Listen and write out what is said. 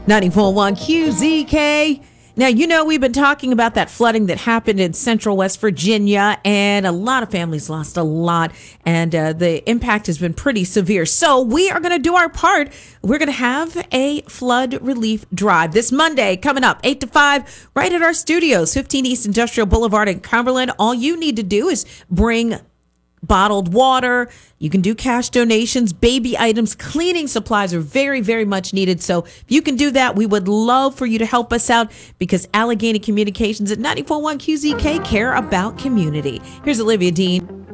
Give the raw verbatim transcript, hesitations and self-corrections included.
ninety-four point one Q Z K. Now, you know, we've been talking about that flooding that happened in central West Virginia, and a lot of families lost a lot, and uh, the impact has been pretty severe. So we are going to do our part. We're going to have a flood relief drive this Monday coming up, eight to five, right at our studios, fifteen East Industrial Boulevard in Cumberland. All you need to do is bring bottled water. You can do cash donations, baby items, cleaning supplies are very, very much needed. So if you can do that, we would love for you to help us out, because Allegheny Communications at ninety-four point one Q Z K care about community. Here's Olivia Dean.